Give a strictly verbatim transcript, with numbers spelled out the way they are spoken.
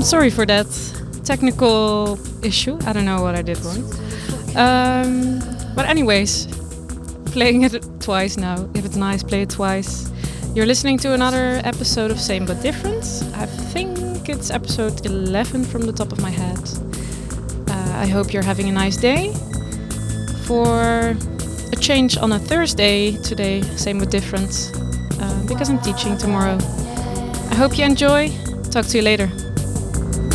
I'm sorry for that technical issue. I don't know what I did wrong. Um, but anyways, playing it twice now. If it's nice, play it twice. You're listening to another episode of Same But Different. I think it's episode eleven from the top of my head. Uh, I hope you're having a nice day. For a change on a Thursday today, Same But Different, uh, because I'm teaching tomorrow. I hope you enjoy. Talk to you later.